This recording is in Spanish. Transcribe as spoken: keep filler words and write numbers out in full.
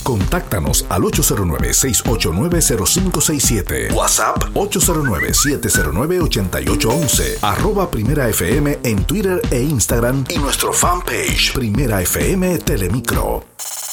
Contáctanos al ocho cero nueve, seis ocho nueve, cero cinco seis siete. WhatsApp ocho cero nueve, siete cero nueve, ocho ocho uno uno. Arroba Primera F M en Twitter e Instagram y nuestro fanpage Primera F M Telemicro.